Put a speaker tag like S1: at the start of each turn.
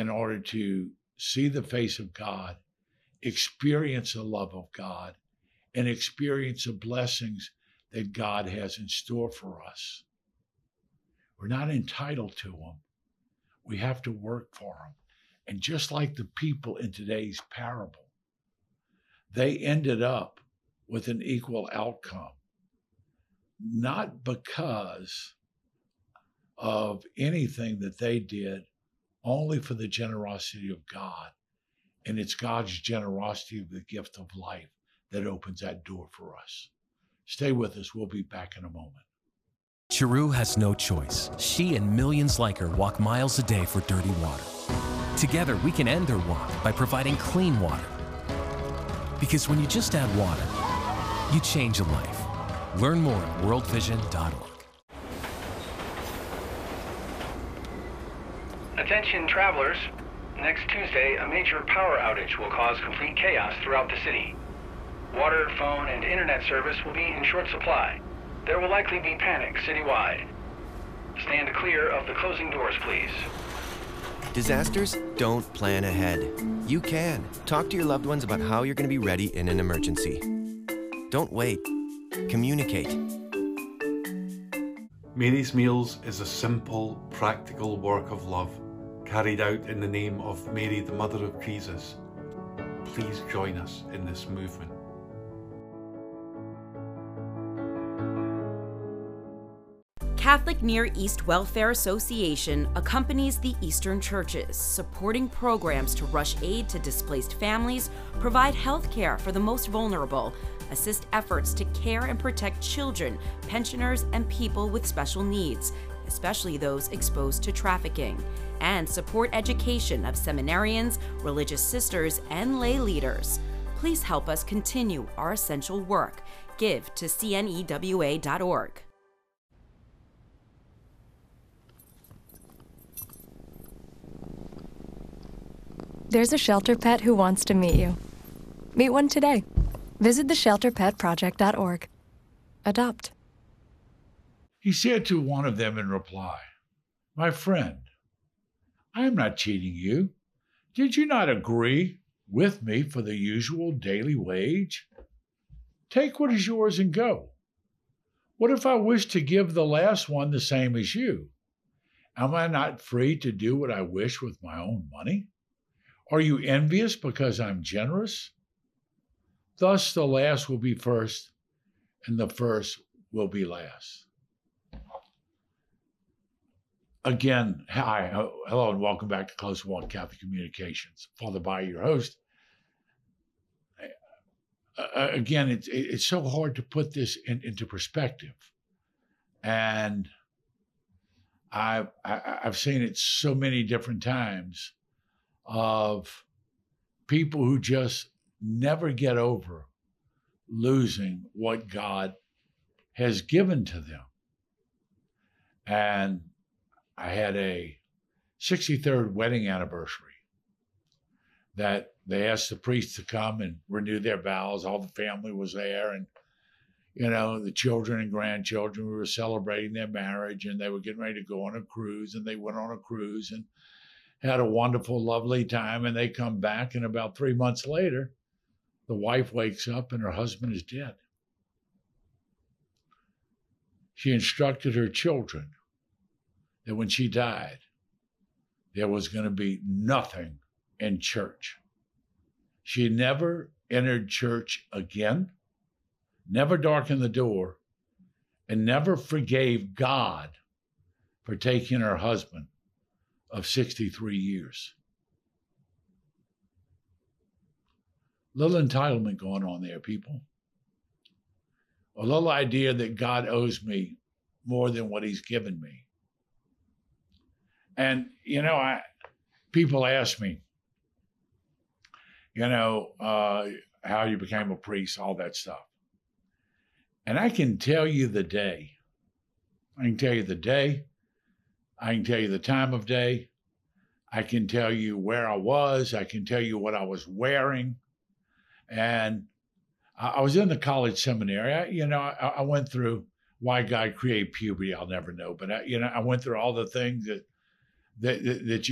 S1: in order to see the face of God, experience the love of God, and experience the blessings that God has in store for us. We're not entitled to them. We have to work for them. And just like the people in today's parable, they ended up with an equal outcome, not because of anything that they did, only for the generosity of God. And it's God's generosity of the gift of life that opens that door for us. Stay with us. We'll be back in a moment.
S2: Chiru has no choice. She and millions like her walk miles a day for dirty water. Together, we can end their walk by providing clean water. Because when you just add water, you change a life. Learn more at worldvision.org.
S3: Attention travelers. Next Tuesday, a major power outage will cause complete chaos throughout the city. Water, phone, and internet service will be in short supply. There will likely be panic citywide. Stand clear of the closing doors, please.
S4: Disasters don't plan ahead. You can. Talk to your loved ones about how you're going to be ready in an emergency. Don't wait. Communicate.
S5: Mary's Meals is a simple, practical work of love carried out in the name of Mary, the Mother of Jesus. Please join us in this movement.
S6: Catholic Near East Welfare Association accompanies the Eastern churches, supporting programs to rush aid to displaced families, provide health care for the most vulnerable, assist efforts to care and protect children, pensioners, and people with special needs, especially those exposed to trafficking, and support education of seminarians, religious sisters, and lay leaders. Please help us continue our essential work. Give to cnewa.org.
S7: There's a shelter pet who wants to meet you. Meet one today. Visit theshelterpetproject.org. Adopt.
S1: He said to one of them in reply, "My friend, I am not cheating you. Did you not agree with me for the usual daily wage? Take what is yours and go. What if I wish to give the last one the same as you? Am I not free to do what I wish with my own money? Are you envious because I'm generous? Thus the last will be first, and the first will be last." Again, hi, hello, and welcome back to Close Walk Catholic Communications. Father Bayer, your host. Again, it's so hard to put this into perspective, and I've seen it so many different times of people who just never get over losing what God has given to them. And I had a 63rd wedding anniversary that they asked the priest to come and renew their vows. All the family was there, and the children and grandchildren, we were celebrating their marriage, and they were getting ready to go on a cruise, and they went on a cruise and had a wonderful, lovely time, and they come back, and about 3 months later, the wife wakes up and her husband is dead. She instructed her children that when she died, there was going to be nothing in church. She never entered church again, never darkened the door, and never forgave God for taking her husband of 63 years. Little entitlement going on there, people. A little idea that God owes me more than what he's given me. And, people ask me, how you became a priest, all that stuff. And I can tell you the day. I can tell you the day. I can tell you the time of day. I can tell you where I was. I can tell you what I was wearing. And I was in the college seminary. I went through why God created puberty. I'll never know. But I went through all the things that you